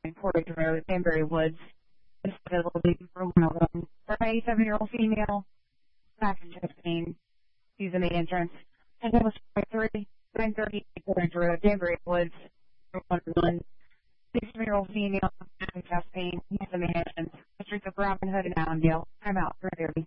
Portage Road, Danbury Woods. This is availability for 101. For an 87-year-old female, back in chest pain, using the entrance. And that was 930 Portage Road, Danbury Woods, for 101. 87-year-old female, back in chest pain, using the entrance. The streets of Robin Hood and Allendale. I'm out for their